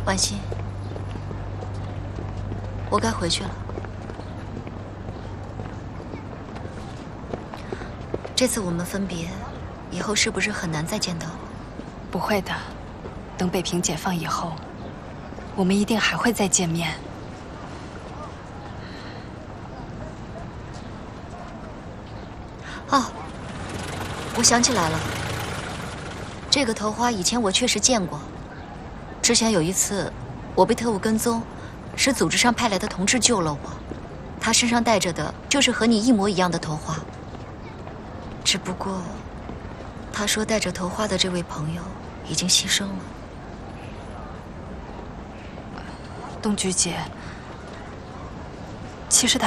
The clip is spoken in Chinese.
婉心，我该回去了。这次我们分别，以后是不是很难再见到了？ 不会的，等北平解放以后，我们一定还会再见面。 哦，我想起来了，这个头花以前我确实见过。之前有一次，我被特务跟踪，是组织上派来的同志救了我。他身上带着的就是和你一模一样的头花，只不过，他说带着头花的这位朋友已经牺牲了。 东菊姐，其实他